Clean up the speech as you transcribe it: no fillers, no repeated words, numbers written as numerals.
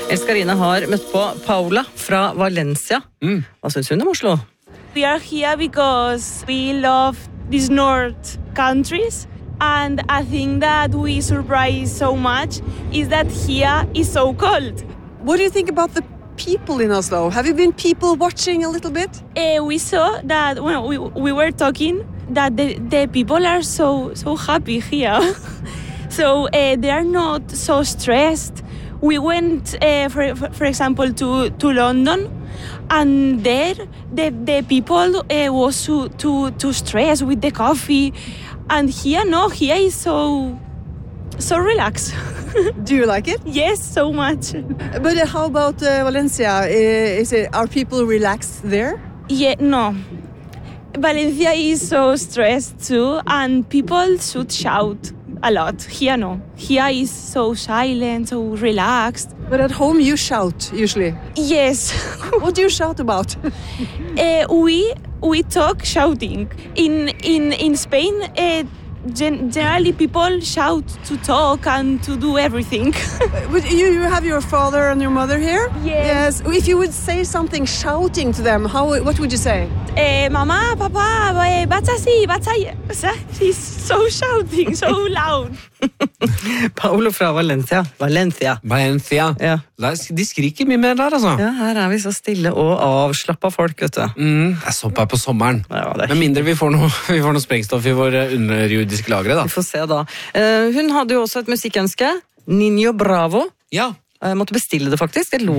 Elskarina har møtt på Paula fra Valencia. Hva synes hun om Oslo? We are here because we love these north countries, and I think that we surprise so much is that here is so cold. What do you think about the people in Oslo? Have you been people watching a little bit? We saw that when we were talking that the people are so happy here. So they are not so stressed. We went, for example, to London, and there the people was too stressed with the coffee, and here no, here is so relaxed. Do you like it? Yes, so much. But how about Valencia? Are people relaxed there? Yeah, no. Valencia is so stressed too, and people should shout a lot. Here no. Here is so silent, so relaxed. But at home you shout usually. Yes. What do you shout about? We talk shouting. In Spain, generally people shout to talk and to do everything. But you have your father and your mother here? Yes. If you would say something shouting to them, what would you say? Mama, Papa, bacha. He's so shouting, so loud. Paolo fra Valencia. Valencia. Ja. De skriker mye mer der, altså. Ja, her er vi så stille og avslappet folk, vet du. Det sånn på sommeren. Ja, det Men mindre vi får noe sprengstoff i våre underjordiske lagre, da. Vi får se da. Hun hadde jo også et musikkønske. Niño Bravo. Ja. Jeg måtte bestille det faktisk. Det lå